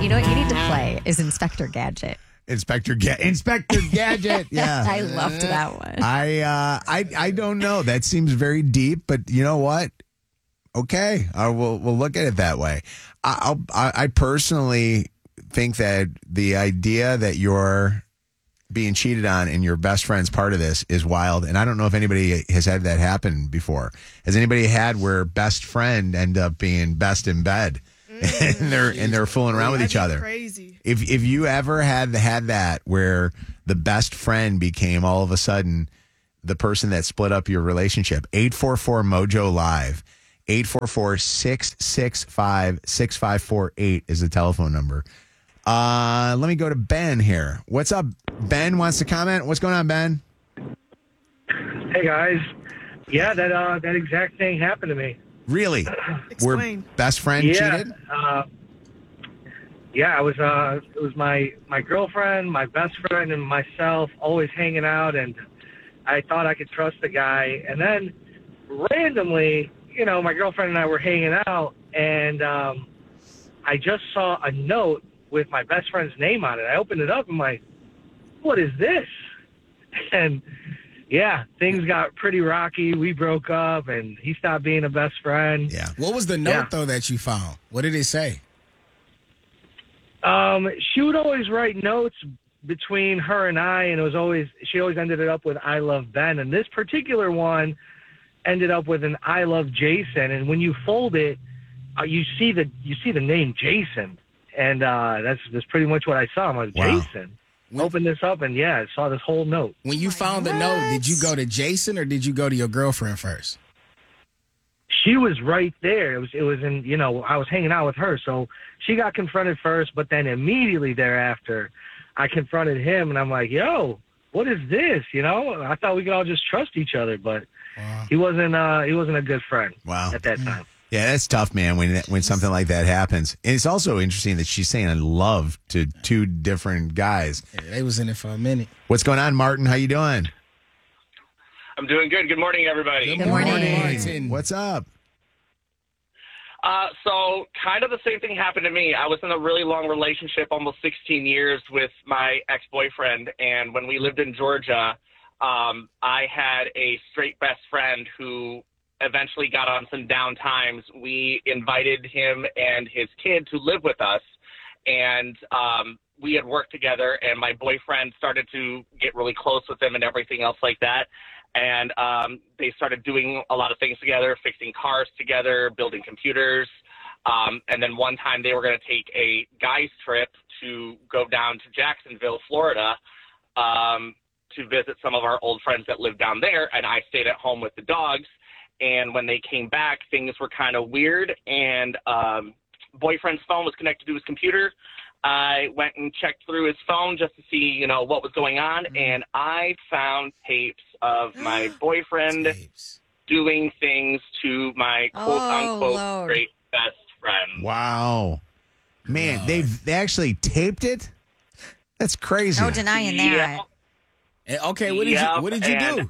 You know what you need to play is Inspector Gadget. Inspector Gadget. Yeah. I loved that one. I don't know. That seems very deep, but you know what? Okay, we'll look at it that way. I personally think that the idea that you're being cheated on and your best friend's part of this is wild. And I don't know if anybody has had that happen before. Has anybody had where best friend end up being best in bed? And they're fooling around with each other. Crazy. If you ever had that where the best friend became all of a sudden the person that split up your relationship, 844 Mojo Live, 844-665-6548 is the telephone number. Let me go to Ben here. What's up? Ben wants to comment. What's going on, Ben? Hey guys, yeah, that exact thing happened to me. Really? Explain. Where best friend cheated? Yeah, it was my girlfriend, my best friend, and myself always hanging out, and I thought I could trust the guy. And then randomly, my girlfriend and I were hanging out, and I just saw a note with my best friend's name on it. I opened it up, and I'm like, what is this? And yeah, things got pretty rocky. We broke up, and he stopped being a best friend. Yeah. What was the note, though, that you found? What did it say? She would always write notes between her and I, and she always ended it up with "I love Ben." And this particular one ended up with an "I love Jason." And when you fold it, you see the name Jason, and that's pretty much what I saw. I'm like, wow. Jason. Opened this up, and I saw this whole note. When you found the note, did you go to Jason or did you go to your girlfriend first? She was right there. It was in, I was hanging out with her, so she got confronted first, but then immediately thereafter, I confronted him, and I'm like, yo, what is this? I thought we could all just trust each other, but he wasn't a good friend at that time. Yeah, that's tough, man, when something like that happens. And it's also interesting that she's saying love to two different guys. Yeah, they was in it for a minute. What's going on, Martin? How you doing? I'm doing good. Good morning, everybody. Good morning. Martin. What's up? So kind of the same thing happened to me. I was in a really long relationship, almost 16 years, with my ex-boyfriend. And when we lived in Georgia, I had a straight best friend who eventually got on some down times. We invited him and his kid to live with us, and we had worked together, and my boyfriend started to get really close with him and everything else like that. And they started doing a lot of things together, fixing cars together, building computers. And then one time they were going to take a guy's trip to go down to Jacksonville, Florida, to visit some of our old friends that lived down there, and I stayed at home with the dogs. And when they came back, things were kind of weird, and boyfriend's phone was connected to his computer. I went and checked through his phone just to see, what was going on, and I found tapes of my boyfriend doing things to my quote-unquote great best friend. Wow. Man, they actually taped it? That's crazy. No denying that. Okay, what did you do?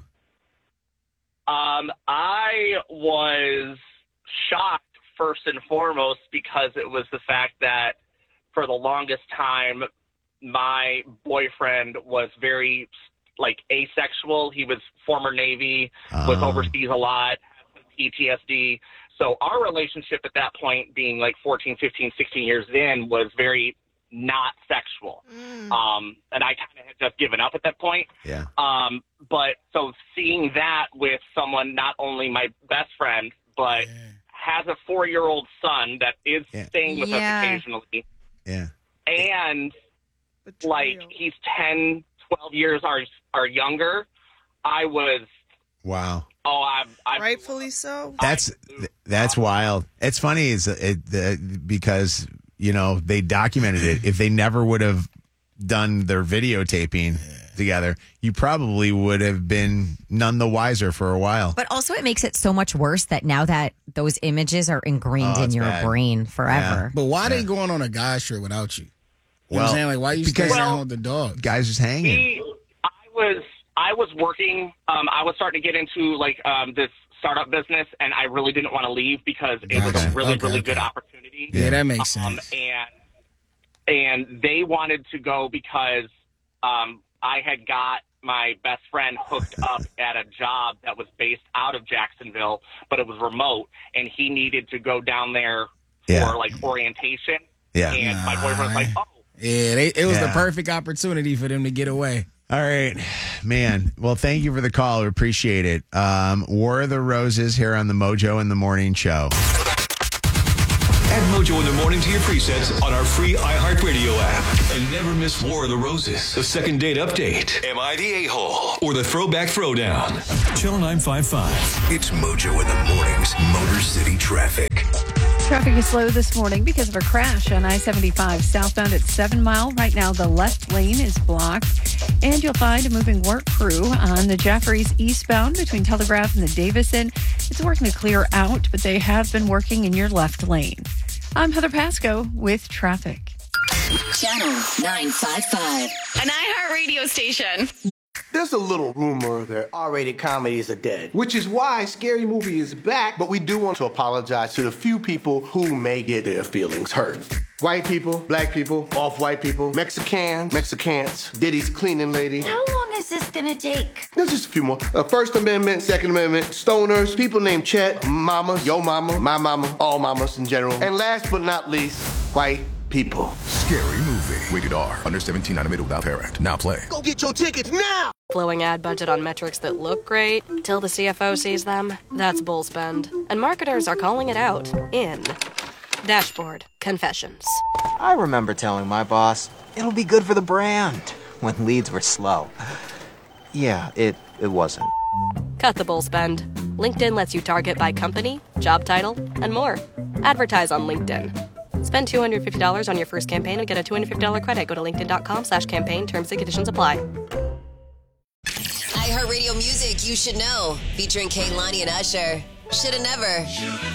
I was shocked first and foremost because it was the fact that for the longest time, my boyfriend was very asexual. He was former Navy, was overseas a lot, had PTSD. So our relationship at that point, being 14, 15, 16 years in, was very not sexual. And I kind of had just given up at that point. Yeah. But so seeing that with someone, not only my best friend, but has a 4-year-old son that is staying with us occasionally. Yeah. And he's 10, 12 years our younger. I was. Wow. Oh, I rightfully so. That's wild. It's funny because they documented it. If they never would have done their videotaping together, you probably would have been none the wiser for a while. But also it makes it so much worse that now that those images are ingrained in your brain forever. Yeah. But why are they going on a guy's trip without you? You know what I'm saying? Why are you staying around with the dog? Guys just hanging. I was working. I was starting to get into this startup business, and I really didn't want to leave because it was a really good opportunity. Yeah, that makes sense. And they wanted to go because I had got my best friend hooked up at a job that was based out of Jacksonville, but it was remote, and he needed to go down there for like orientation. Yeah. And my boyfriend was like, oh. Yeah, it was the perfect opportunity for them to get away. All right, man. Well, thank you for the call. We appreciate it. War of the Roses here on the Mojo in the Morning Show. Add Mojo in the Morning to your presets on our free iHeartRadio app. And never miss War of the Roses, the second date update, Am I the A-Hole, or the Throwback Throwdown. Channel 955. It's Mojo in the Morning's Motor City Traffic. Traffic is slow this morning because of a crash on I-75 southbound at 7 Mile. Right now, the left lane is blocked. And you'll find a moving work crew on the Jeffries eastbound between Telegraph and the Davison. It's working to clear out, but they have been working in your left lane. I'm Heather Pasco with traffic. Channel 955. An iHeartRadio station. There's a little rumor that R-rated comedies are dead, which is why Scary Movie is back, but we do want to apologize to the few people who may get their feelings hurt. White people, black people, off-white people, Mexicans, Diddy's cleaning lady. How long is this gonna take? There's just a few more. First Amendment, Second Amendment, stoners, people named Chet, mamas, yo mama, my mama, all mamas in general. And last but not least, white people. Scary Movie. Rated R. Under 17, animated without parent. Now play. Go get your tickets now! Blowing ad budget on metrics that look great till the CFO sees them. That's bull spend. And marketers are calling it out in Dashboard Confessions. I remember telling my boss, it'll be good for the brand, when leads were slow. Yeah, it wasn't. Cut the bull spend. LinkedIn lets you target by company, job title, and more. Advertise on LinkedIn. Spend $250 on your first campaign and get a $250 credit. Go to linkedin.com/campaign. Terms and conditions apply. iHeartRadio music you should know. Featuring Kehlani and Usher. Shoulda Never.